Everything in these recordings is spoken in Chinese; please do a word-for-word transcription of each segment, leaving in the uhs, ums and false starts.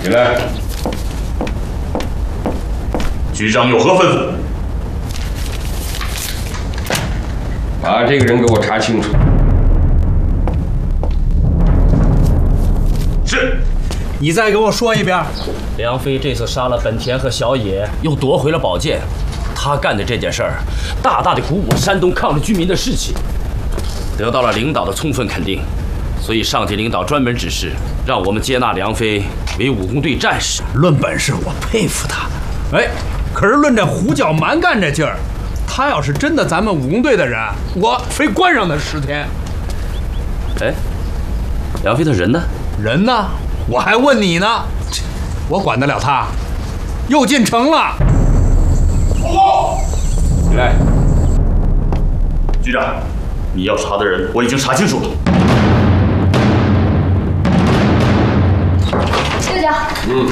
进来。局长有何吩咐？把这个人给我查清楚。是。 你再给我说一遍。 梁飞这次杀了本田和小野，又夺回了宝剑，他干的这件事儿，大大的鼓舞山东抗日居民的士气，得到了领导的充分肯定。所以上级领导专门指示，让我们接纳梁飞为武工队战士。 论本事，我佩服他。哎，可是论这胡搅蛮干这劲儿，他要是真的咱们武工队的人，我非关上他十天。 哎，梁飞的人呢？ 人呢？我还问你呢，我管得了他？又进城了。 报！来，局长，你要查的人我已经查清楚了。 舅舅。 嗯。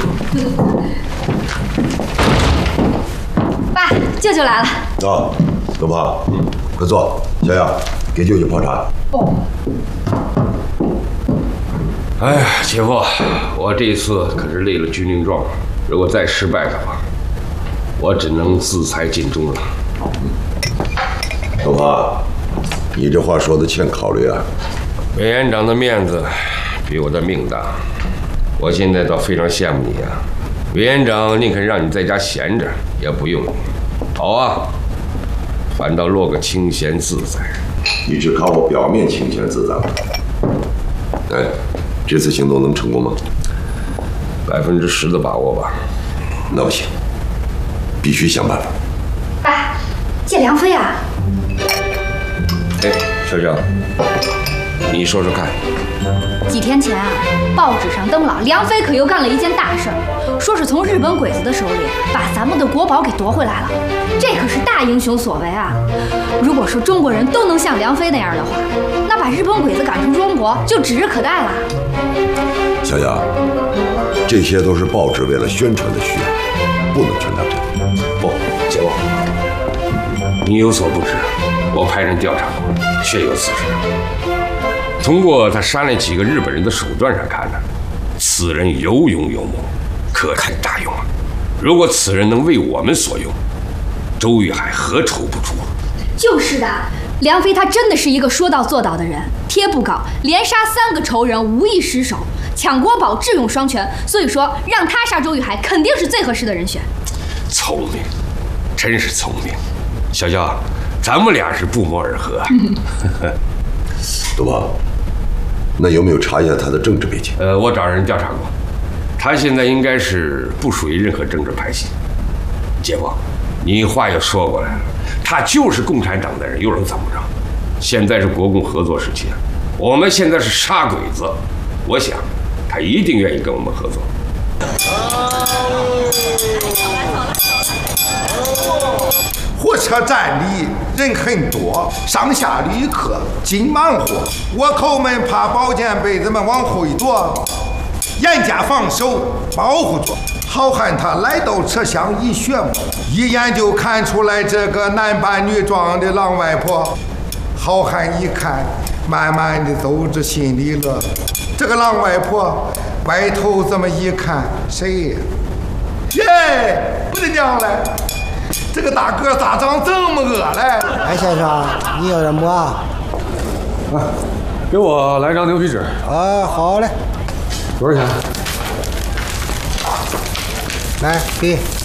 爸，舅舅来了。 啊，都怕。嗯，快坐。小雅，给舅舅泡茶。 哦。 哎呀，姐夫，我这一次可是立了军令状，如果再失败的话，我只能自裁尽忠了。 都怕，你这话说的欠考虑啊。 委员长的面子比我的命大，我现在倒非常羡慕你啊。委员长宁肯让你在家闲着，也不用你。好啊，反倒落个清闲自在。 你只看我表面清闲自在。哎，这次行动能成功吗？ 百分之十的把握吧。 那不行，必须想办法。 爸，借梁飞啊！ 哎，小江，你说说看。 几天前啊，报纸上登了，梁飞可又干了一件大事儿，说是从日本鬼子的手里把咱们的国宝给夺回来了，这可是大英雄所为啊！如果说中国人都能像梁飞那样的话，那把日本鬼子赶出中国就指日可待了。 小雅，这些都是报纸为了宣传的需要，不能全当真。 不，姐夫，你有所不知，我派人调查过，确有此事。通过他杀那几个日本人的手段上看呢，此人有勇有谋，可堪大用啊！如果此人能为我们所用，周玉海何愁不出？ 就是的，梁飞他真的是一个说到做到的人，贴布稿连杀三个仇人无一失手，抢国宝智勇双全，所以说让他杀周玉海肯定是最合适的人选。 聪明，真是聪明，小娇，咱们俩是不谋而合。 多爸，那有没有查一下他的政治背景？ 呃，我找人调查过，他现在应该是不属于任何政治派系。姐夫，你话又说过来了，他就是共产党的人，又能怎么着？现在是国共合作时期，我们现在是杀鬼子，我想他一定愿意跟我们合作。 火车站里人很多，上下旅客尽忙活。倭寇们怕宝剑被子们往后一躲，严加防守保护着。好汉他来到车厢一旋目，一眼就看出来这个男扮女装的狼外婆。好汉一看，慢慢的走至心里了。这个狼外婆歪头这么一看，谁呀？耶，我的娘嘞！这个大个咋长这么饿嘞？ 哎，先生，你要点么啊？ 啊，给我来张牛皮纸。 啊，好嘞。 多少钱？ 来，给。